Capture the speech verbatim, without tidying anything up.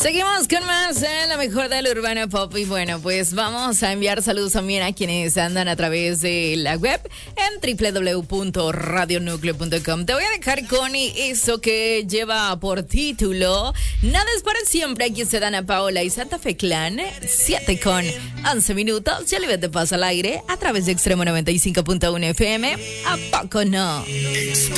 Seguimos con más en la mejor del urbano pop. Y bueno, pues vamos a enviar saludos también a quienes andan a través de la web en doble u doble u doble u punto radio núcleo punto com. Te voy a dejar con eso que lleva por título Nada es para siempre. Aquí se dan a Paola y Santa Fe Clan. siete con once minutos. Ya le te pasa al aire a través de Extremo noventa y cinco punto uno F M. ¿A poco no?